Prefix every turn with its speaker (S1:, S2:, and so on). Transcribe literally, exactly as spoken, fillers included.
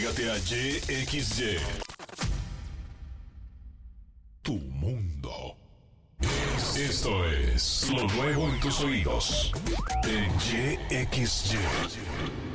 S1: Entrégate a Y X Y. Tu mundo. Esto es lo nuevo en tus oídos. En Y X Y.